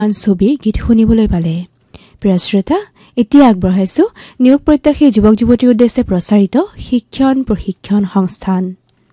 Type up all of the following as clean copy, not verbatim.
ছবিৰ গীত শুনিবলৈ পালে। প্ৰিয় শ্ৰোতা, এতিয়া আগবঢ়াইছো নিয়োগ প্ৰত্যাশী যুৱক যুৱতীৰ উদ্দেশ্যে প্ৰচাৰিত শিক্ষণ প্ৰশিক্ষণ সংস্থান।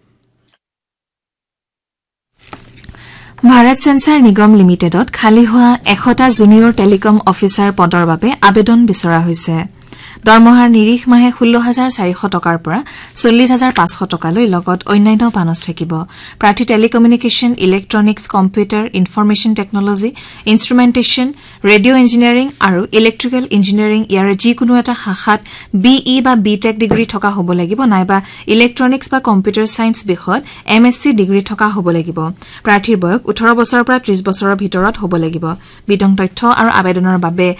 ভাৰত সেন্সাৰ নিগম লিমিটেডত খালী হোৱা 100টা জুনিয়ৰ টেলিকম অফিচাৰ পদৰ বাবে আবেদন বিচৰা হৈছে। দৰমহাৰ নিৰিখ মাহে 16,400 টকাৰ পৰা 40,500 টকালৈ লগত অন্যান্য বানচ থাকিব। প্ৰাৰ্থী telecommunication, electronics, computer, information technology, ইনষ্ট্ৰুমেণ্টেশ্যন, radio' engineering আৰু ইলেক্ট্ৰিকেল ইঞ্জিনিয়াৰিং ইয়াৰে যিকোনো এটা শাখাত BE বা BTech ডিগ্ৰী থকা হ'ব লাগিব, নাইবা ইলেক্ট্ৰনিক্স বা কম্পিউটাৰ ছায়েন্স বিষয়ত MSc ডিগ্ৰী থকা হ'ব লাগিব। প্ৰাৰ্থীৰ বয়স 18 বছৰৰ পৰা 30 বছৰৰ ভিতৰত হ'ব লাগিব। বিতং তথ্য আৰু আবেদনৰ বাবে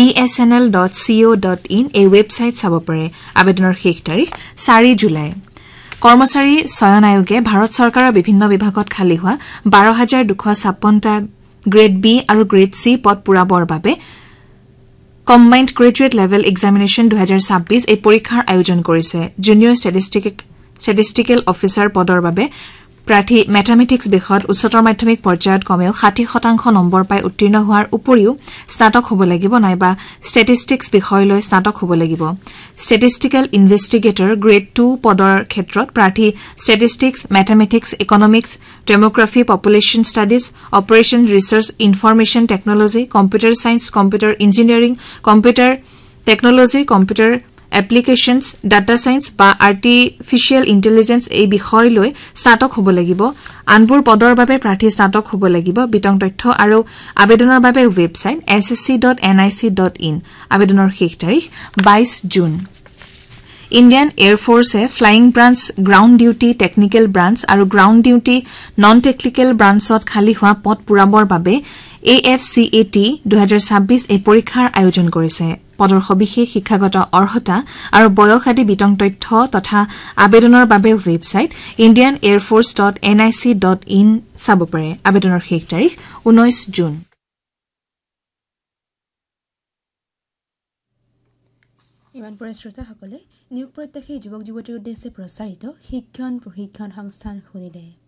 bsnl.co.in এই ৱেবছাইট চাব পাৰে। আবেদনৰ শেষ তাৰিখ 4 জুলাই। কৰ্মচাৰী চয়ন আয়োগে ভাৰত চৰকাৰৰ বিভিন্ন বিভাগত খালী হোৱা 12,256টা গ্ৰেড B আৰু গ্ৰেড C পদ পূৰাবৰ বাবে কম্বাইন্ড গ্ৰেজুৱেট লেভেল এক্সামিনেশ্যন 2026 এই পৰীক্ষাৰ আয়োজন কৰিছে। জুনিয়ৰ ষ্টেটিষ্টিকেল অফিচাৰ পদৰ বাবে প্ৰাৰ্থী মেথামেটিক্স বিষয়ত উচ্চতৰ মাধ্যমিক পৰ্যায়ত কমেও 60% নম্বৰ পাই উত্তীৰ্ণ হোৱাৰ উপৰিও স্নাতক হ'ব লাগিব, নাইবা ষ্টেটিষ্টিক্স বিষয়লৈ স্নাতক হ'ব লাগিব। ষ্টেটিষ্টিকেল ইনভেষ্টিগেটৰ গ্ৰেড 2 পদৰ ক্ষেত্ৰত প্ৰাৰ্থী statistics, mathematics, economics, ডেমোগ্ৰাফি, population studies, operation research, information technology, computer science, computer engineering, computer technology, computer applications, data science বা আৰ্টিফিচিয়েল ইণ্টেলিজেন্স এই বিষয়লৈ স্নাতক হ'ব লাগিব। আনবোৰ পদৰ বাবে প্ৰাৰ্থী স্নাতক হ'ব লাগিব। বিতং তথ্য আৰু আবেদনৰ বাবে ৱেবছাইট ssc.nic.in। আবেদনৰ শেষ তাৰিখ 22 June. Indian এয়াৰফৰ্ছে flying branch, ground duty, technical branch আৰু গ্ৰাউণ্ড ডিউটি নন টেকনিকেল ব্ৰাঞ্চত খালী হোৱা পদ পূৰাবৰ বাবে AFCAT 2026 এই পৰীক্ষাৰ আয়োজন কৰিছে। পদৰ সবিশেষ, শিক্ষাগত অৰ্হতা আৰু বয়স আদি বিতং তথ্য তথা আবেদনৰ বাবে ৱেবছাইট indianairforce.nic.in চাব পাৰে। আবেদনৰ শেষ তাৰিখ 19 জুন। ইমান পৰে শ্ৰোতাসকলে নিয়োগ প্ৰত্যাশী যুৱক যুৱতীৰ উদ্দেশ্যে প্ৰচাৰিত শিক্ষণ প্ৰশিক্ষণ সংস্থান শুনিলে।